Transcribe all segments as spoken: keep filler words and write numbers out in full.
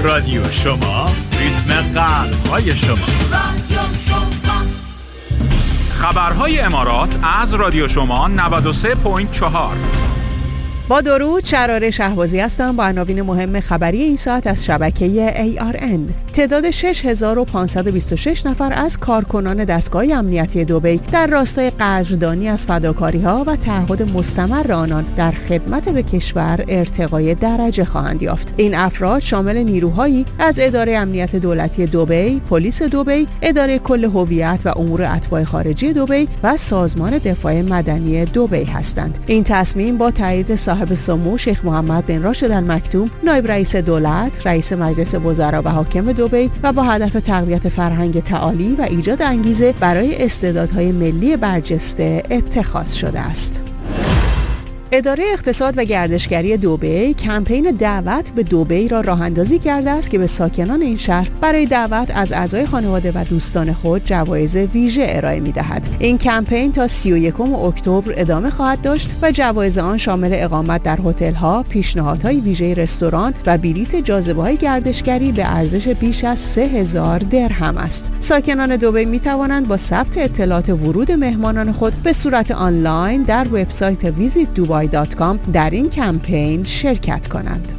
رادیو شما، ریتم قلب‌های شما. رادیو شما. خبرهای امارات از رادیو شما نود و سه ممیز چهار. با درود، شراره شهبازی هستم با عناوین مهم خبری این ساعت از شبکه ای آر ان. تعداد شش هزار و پانصد و بیست و شش نفر از کارکنان دستگاه امنیتی دبی در راستای قدردانی از فداکاری‌ها و تعهد مستمر آنان در خدمت به کشور ارتقای درجه خواهند یافت. این افراد شامل نیروهایی از اداره امنیت دولتی دبی، پلیس دبی، اداره کل هویت و امور اتباع خارجی دبی و سازمان دفاع مدنی دبی هستند. این تصمیم با تایید صاحب سمو شیخ محمد بن راشد المکتوم، نایب رئیس دولت، رئیس مجلس وزرا و حاکم دبی و با هدف تقویت فرهنگ تعالی و ایجاد انگیزه برای استعدادهای ملی برجسته اتخاذ شده است. اداره اقتصاد و گردشگری دبی کمپین دعوت به دبی را راه‌اندازی کرده است که به ساکنان این شهر برای دعوت از اعضای خانواده و دوستان خود جوایز ویژه ارائه می‌دهد. این کمپین تا سی و یکم اکتبر ادامه خواهد داشت و جوایز آن شامل اقامت در هتل‌ها، پیشنهادهای ویژه رستوران و بلیت جاذبه‌های گردشگری به ارزش بیش از سه هزار درهم است. ساکنان دبی می‌توانند با ثبت اطلاعات ورود مهمانان خود به صورت آنلاین در وبسایت ویزیت دوبای دات کام در این کمپین شرکت کنند.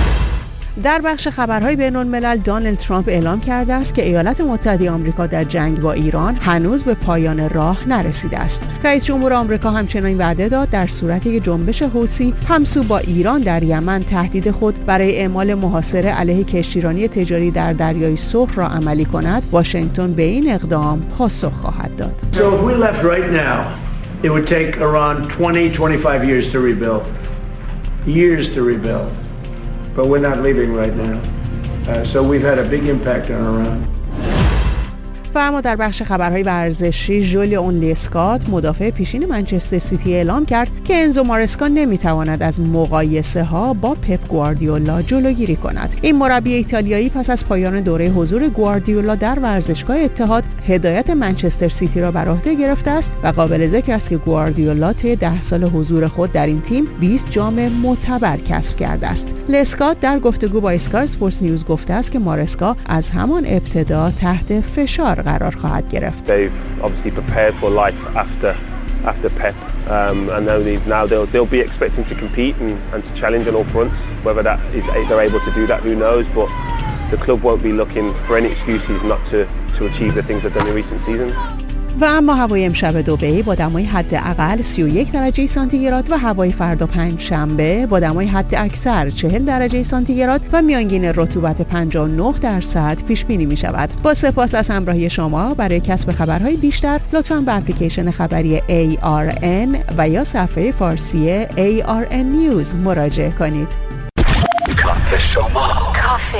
در بخش خبرهای بین‌الملل، دونالد ترامپ اعلام کرده است که ایالات متحده آمریکا در جنگ با ایران هنوز به پایان راه نرسیده است. رئیس جمهور آمریکا همچنین وعده داد در صورتی که جنبش حوثی همسو با ایران در یمن تهدید خود برای اعمال محاصره علیه کشتیرانی تجاری در دریای سرخ را عملی کند، واشنگتن به این اقدام پاسخ خواهد داد. So if we left right now, it would take Iran twenty, twenty-five years to rebuild. Years to rebuild. But we're not leaving right now. Uh, so we've had a big impact on Iran. و اما در بخش خبرهای ورزشی، ژولیون لیسکات مدافع پیشین منچستر سیتی اعلام کرد که انزو مارسکا نمیتواند از مقایسه ها با پپ گواردیولا جلوگیری کند. این مربی ایتالیایی پس از پایان دوره حضور گواردیولا در ورزشگاه اتحاد هدایت منچستر سیتی را بر عهده گرفته است و قابل ذکر است که گواردیولا طی ده سال حضور خود در این تیم بیست جام معتبر کسب کرده است. لیسکات در گفتگو با اسکای اسپورتس نیوز گفته است که مارسکا از همان ابتدا تحت فشار قرار خواهد گرفت. They've obviously prepared for life after after Pep um, and now they now they'll they'll be expecting to compete and, and to challenge on all fronts. Whether that is they're able to do that, who knows? But the club won't be looking for any excuses not to to achieve the things they've done in recent seasons. و اما هوای امشب دبی با دمای حداقل سی و یک درجه سانتیگراد و هوای فردا پنج شنبه با دمای حد اکثر چهل درجه سانتیگراد و میانگین رطوبت پنجاه و نه درصد پیش بینی می شود. با سپاس از همراهی شما. برای کسب خبرهای بیشتر لطفاً به اپلیکیشن خبری ای آر ان و یا صفحه فارسی ای آر ان نیوز مراجعه کنید. کافه شما.